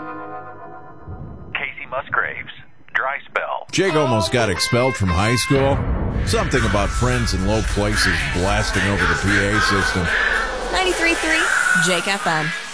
Casey Musgraves, Dry Spell. Jake almost got expelled from high school. Something about friends in low places blasting over the PA system. 93.3 Jake FM.